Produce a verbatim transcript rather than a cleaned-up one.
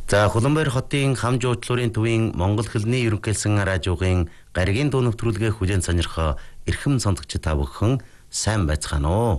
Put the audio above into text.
За Хуланбаяр хотын хам жуучлалын төвийн Монгол хэлний ерөнхийлсэн радиогийн гаригийн дуу нэвтрүүлгээ хүлээн сонирхоо эрхэм сонсогч та бүхэн сайн байцгаана уу?